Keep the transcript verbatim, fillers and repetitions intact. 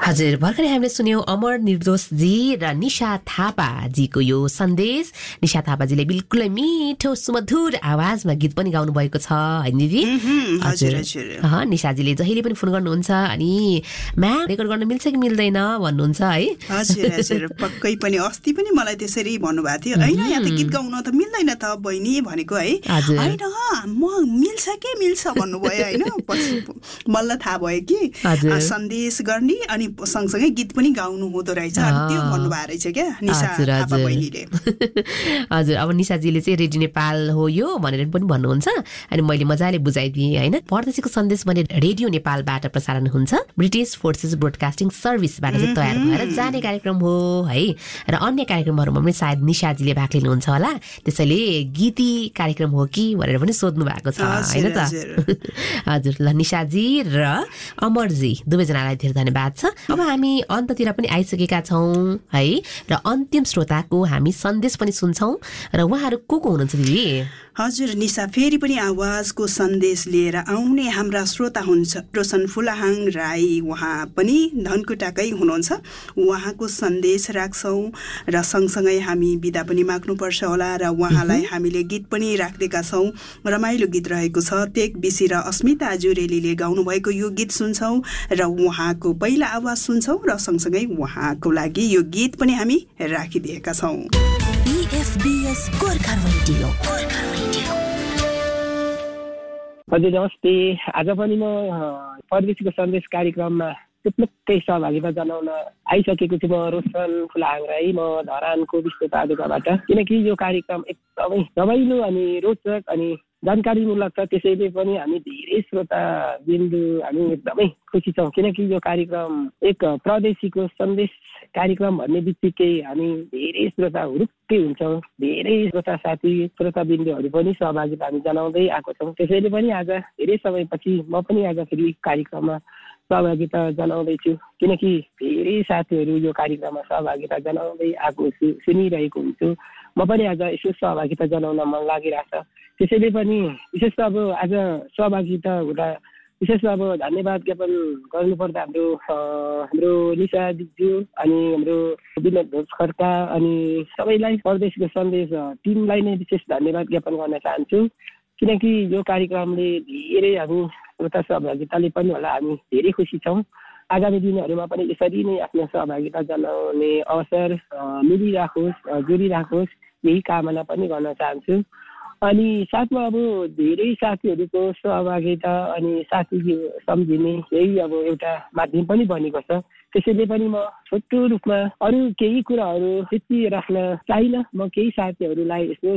हजुर, भर्खरै हामीले सुन्यौं अमर निर्दोष जी र निशा थापा जीको यो सन्देश। निशा थापाजीले बिल्कुलै मिठो सुमधुर आवाजमा गीत पनि गाउनु भएको छ हैन दिदी? हजुर हजुर। अह निशाजीले जहिले पनि फोन गर्नुहुन्छ अनि म्याम रेकर्ड गर्न मिल्छ कि मिल्दैन भन्नुहुन्छ है? हजुर हजुर, पक्कै पनि अस्ति पनि मलाई त्यसरी भन्नुभएको थियो हैन, यहाँ त गीत गाउन त मिल्दैन त बहिनी भनेको है। हैन म मिल्छ के मिल्छ भन्नुभयो हैन। पछि मलाई थाहा भयो कि सन्देश गर्ने अनि सँगसँगै गीत पनि गाउनु हुँदो रहेछ, त्यो भन्नुभएको रहेछ क्या निशा थापा बहिनीले। हजुर, अब निशाजीले चाहिँ रेडियो नेपाल हो यो भनेर पनि भन्नुहुन्छ अनि मैले मजाले बुझाइदिएँ हैन। परदेशीको सन्देश भने रेडियो नेपालबाट प्रसारण हुन्छ, ब्रिटिश फोर्सेस ब्रोडकास्टिङ सर्भिसबाट चाहिँ तयार भएर जाने कार्यक्रम हो है। र अन्य कार्यक्रमहरूमा पनि सायद निशाजीले भाग लिनुहुन्छ होला, त्यसैले गीती कार्यक्रम हो कि भनेर पनि सोध्नु भएको छ हैन त? हजुर, ल निशाजी र अमरजी दुवैजनालाई धेरै धन्यवाद छ। अब हामी अन्ततिर पनि आइसकेका छौं है र अन्तिम श्रोताको हामी सन्देश पनि सुन्छौं र उहाँहरू को को हुनुहुन्छ दिदी? हजुर निशा, फेरि पनि आवाजको सन्देश लिएर आउने हाम्रा श्रोता हुन्छ रोशन फुलाहाङ राई, उहाँ पनि धनकुटाकै हुनुहुन्छ। उहाँको सन्देश राख्छौँ र सँगसँगै हामी बिदा पनि माग्नुपर्छ होला र उहाँलाई हामीले गीत पनि राख्देका छौँ। रमाइलो गीत रहेको छ, टेक बिसी र अस्मिता जुरेलीले गाउनुभएको यो गीत सुन्छौँ र उहाँको पहिला आवाज सुन्छौँ र सँगसँगै उहाँको लागि यो गीत पनि हामी राखिदिएका छौँ। हजुर नमस्ते, आज पनि म परदेशीको सन्देश कार्यक्रममा टुप्लुक्कै सहभागिता जनाउन आइसकेको छु। म रोशन फुलाहाङ राई, म धरानको विष्णुपादुकाबाट। किनकि यो कार्यक्रम एकदमै रमाइलो अनि रोचक अनि जानकारीमूलक छ, त्यसैले पनि हामी धेरै श्रोता बिन्दु हामी एकदमै खुसी छौँ। किनकि यो कार्यक्रम एक परदेशीको सन्देश कार्यक्रम भन्ने बित्तिकै हामी धेरै श्रोता हुरुक्कै हुन्छौँ, धेरै श्रोता साथी श्रोता बिन्दुहरू पनि सहभागिता हामी जनाउँदै आएको छौँ। त्यसैले पनि आज धेरै समयपछि म पनि आज फेरि कार्यक्रममा सहभागिता जनाउँदैछु, किनकि धेरै साथीहरू यो कार्यक्रममा सहभागिता जनाउँदै आएको छु, सुनिरहेको हुन्छु। म पनि आज यसो सहभागिता जनाउन मन लागिरहेछ। त्यसैले पनि विशेष त अब आज सहभागिता हुँदा विशेष अब धन्यवाद ज्ञापन गर्नुपर्दा हाम्रो हाम्रो निशा दिज्यू अनि हाम्रो विनोद भोजखर्का अनि सबैलाई परदेशीको सन्देश टिमलाई नै विशेष धन्यवाद ज्ञापन गर्न चाहन्छु। किनकि यो कार्यक्रमले धेरै हामी श्रोता सहभागिताले पनि होला हामी धेरै खुसी छौँ। आगामी दिनहरूमा पनि यसरी नै आफ्नो सहभागिता जनाउने अवसर मिलिराखोस्, जोडिराखोस्, यही कामना पनि गर्न चाहन्छु। अनि साथमा अब धेरै साथीहरूको सहभागिता अनि साथी सम्झिने यही अब एउटा माध्यम पनि बनेको छ। त्यसैले पनि म छोटो रूपमा अरू केही कुराहरू त्यति राख्न चाहिनँ। म केही साथीहरूलाई यसो